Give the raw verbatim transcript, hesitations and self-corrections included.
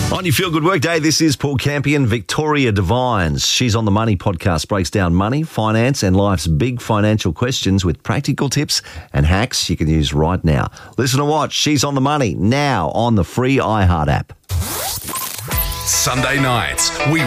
On your Feel Good Workday, this is Paul Campion, Victoria Devines. She's on the Money podcast, breaks down money, finance and life's big financial questions with practical tips and hacks you can use right now. Listen and watch. She's on the Money now on the free iHeart app. Sunday nights, we